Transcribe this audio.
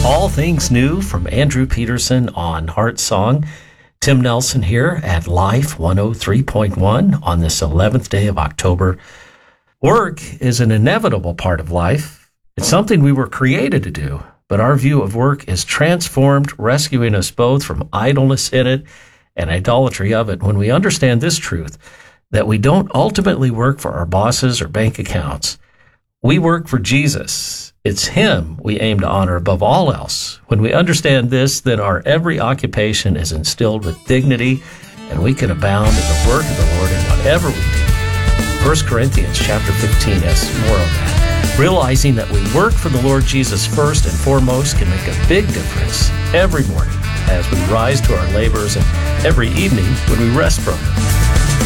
All things new from Andrew Peterson on Heart Song. Tim Nelson here at Life 103.1 on this 11th day of October. Work is an inevitable part of life. It's something we were created to do, but our view of work is transformed, rescuing us both from idleness in it and idolatry of it when we understand this truth, that we don't ultimately work for our bosses or bank accounts. We work for Jesus. It's Him we aim to honor above all else. When we understand this, then our every occupation is instilled with dignity, and we can abound in the work of the Lord in whatever we do. 1 Corinthians chapter 15 has more on that. Realizing that we work for the Lord Jesus first and foremost can make a big difference every morning as we rise to our labors and every evening when we rest from them.